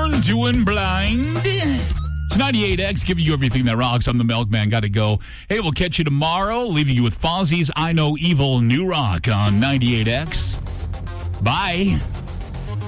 Born to Blind. It's 98X, giving you everything that rocks. I'm the Milkman. Got to go. Hey, we'll catch you tomorrow, leaving you with Fozzie's I Know Evil New Rock on 98X. Bye.